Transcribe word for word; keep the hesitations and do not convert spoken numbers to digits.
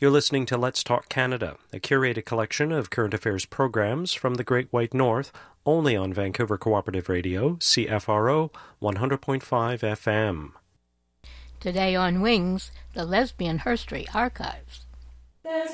You're listening to Let's Talk Canada, a curated collection of current affairs programs from the Great White North, only on Vancouver Cooperative Radio, C F R O, one hundred point five F M. Today on Wings, the Lesbian Herstory Archives. There's